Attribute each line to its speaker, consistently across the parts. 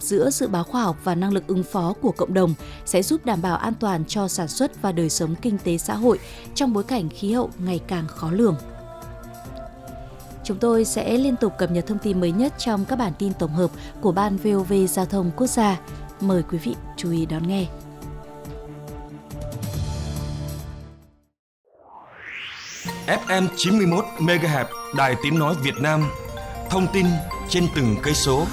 Speaker 1: giữa dự báo khoa học và năng lực ứng phó của cộng đồng sẽ giúp đảm bảo an toàn cho sản xuất và đời sống kinh tế xã hội trong bối cảnh khí hậu ngày càng khó lường. Chúng tôi sẽ liên tục cập nhật thông tin mới nhất trong các bản tin tổng hợp của Ban VOV Giao thông Quốc gia. Mời quý vị chú ý đón nghe.
Speaker 2: FM 91 MHz Đài Tiếng nói Việt Nam. Thông tin trên từng cây số.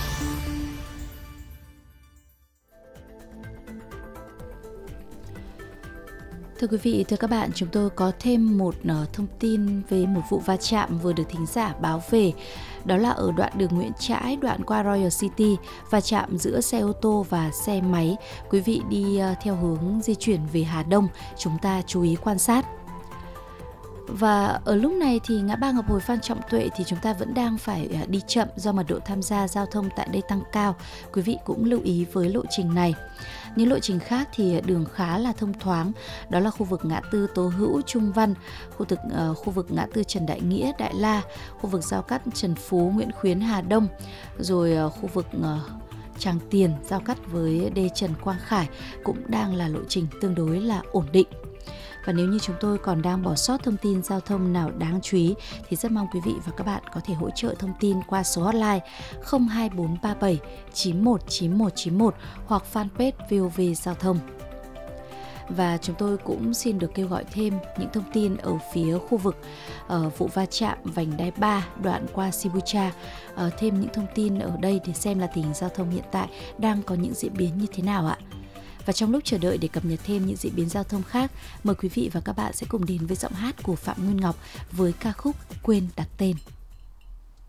Speaker 1: Thưa quý vị, thưa các bạn, chúng tôi có thêm một thông tin về một vụ va chạm vừa được thính giả báo về. Đó là ở đoạn đường Nguyễn Trãi, đoạn qua Royal City, va chạm giữa xe ô tô và xe máy. Quý vị đi theo hướng di chuyển về Hà Đông, chúng ta chú ý quan sát. Và ở lúc này thì ngã ba Ngọc Hồi Phan Trọng Tuệ thì chúng ta vẫn đang phải đi chậm do mật độ tham gia giao thông tại đây tăng cao. Quý vị cũng lưu ý với lộ trình này. Những lộ trình khác thì đường khá là thông thoáng, đó là khu vực ngã tư Tố Hữu, Trung Văn, khu vực ngã tư Trần Đại Nghĩa, Đại La, khu vực giao cắt Trần Phú, Nguyễn Khuyến, Hà Đông, rồi khu vực Tràng Tiền giao cắt với đê Trần Quang Khải cũng đang là lộ trình tương đối là ổn định. Và nếu như chúng tôi còn đang bỏ sót thông tin giao thông nào đáng chú ý thì rất mong quý vị và các bạn có thể hỗ trợ thông tin qua số hotline 02437 919191 hoặc fanpage VOV Giao thông. Và chúng tôi cũng xin được kêu gọi thêm những thông tin ở phía khu vực vụ va chạm vành đai 3 đoạn qua Sibucha. Thêm những thông tin ở đây để xem là tình hình giao thông hiện tại đang có những diễn biến như thế nào ạ. Và trong lúc chờ đợi để cập nhật thêm những diễn biến giao thông khác, mời quý vị và các bạn sẽ cùng đến với giọng hát của Phạm Nguyên Ngọc với ca khúc Quên đặt tên.